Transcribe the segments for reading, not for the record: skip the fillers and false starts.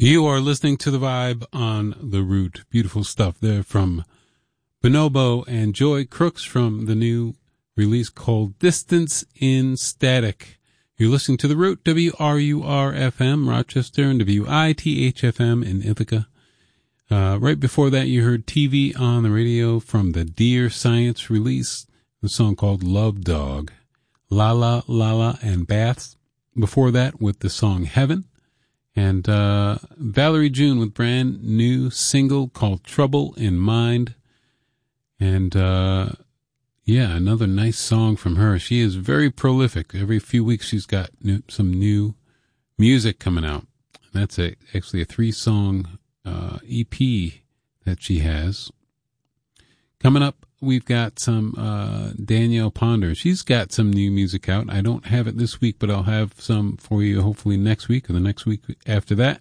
You are listening to The Vibe on The Root. Beautiful stuff there from Bonobo and Joy Crooks from the new release called Distance in Static. You're listening to The Root, WRUR-FM, Rochester, and WITH-FM in Ithaca. Right before that, you heard TV on the radio from the Dear Science release, the song called Love Dog. Lala, Lala, and Baths. Before that, with the song Heaven. And Valerie June with brand new single called Trouble in Mind. And another nice song from her. She is very prolific. Every few weeks she's got some new music coming out. And that's actually a 3-song EP that she has. Coming up, we've got some Danielle Ponder. She's got some new music out. I don't have it this week, but I'll have some for you hopefully next week or the next week after that.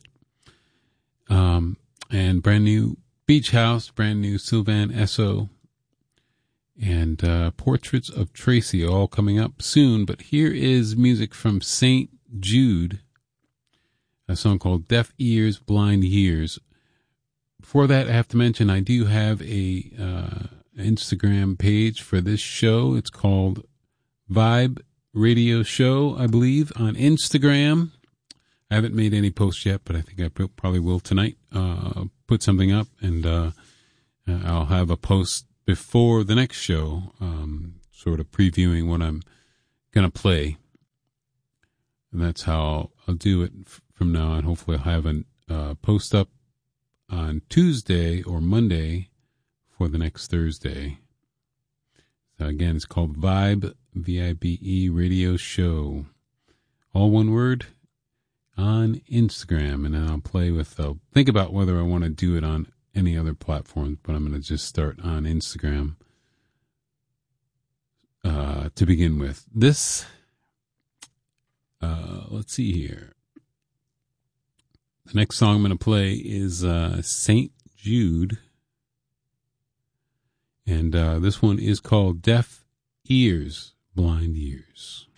And brand new Beach House, brand new Sylvan Esso, and Portraits of Tracy all coming up soon. But here is music from St. Jude, a song called Deaf Ears, Blind Years. Before that, I have to mention I do have a Instagram page for this show. It's called Vibe Radio Show, I believe, on Instagram. I haven't made any posts yet, but I think I probably will tonight. Put something up, and I'll have a post before the next show, sort of previewing what I'm going to play. And that's how I'll do it from now on. Hopefully I'll have a post up on Tuesday or Monday for the next Thursday. So again, it's called Vibe, V-I-B-E Radio Show. All one word, on Instagram. And then I'll play with, think about whether I want to do it on any other platforms, but I'm going to just start on Instagram to begin with. This, let's see here. The next song I'm going to play is St. Jude. And this one is called Deaf Ears, Blind Years.